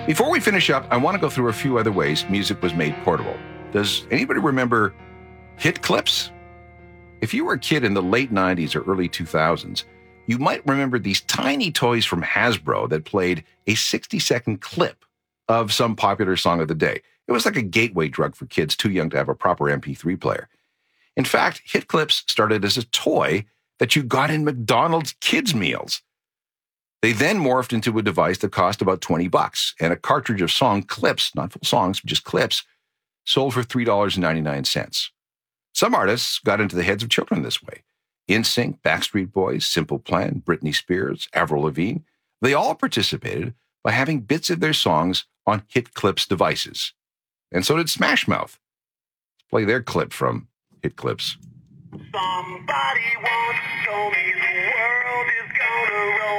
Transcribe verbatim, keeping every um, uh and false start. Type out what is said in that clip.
Before we finish up, I want to go through a few other ways music was made portable. Does anybody remember hit clips? If you were a kid in the late nineties or early two thousands, you might remember these tiny toys from Hasbro that played a sixty-second clip of some popular song of the day. It was like a gateway drug for kids too young to have a proper M P three player. In fact, hit clips started as a toy that you got in McDonald's kids' meals. They then morphed into a device that cost about twenty bucks, and a cartridge of song clips, not full songs, but just clips, sold for three dollars and ninety-nine cents. Some artists got into the heads of children this way. N Sync, Backstreet Boys, Simple Plan, Britney Spears, Avril Lavigne, they all participated by having bits of their songs on hit clips devices. And so did Smash Mouth. Let's play their clip from Hit Clips. Somebody once told me the world is gonna roll.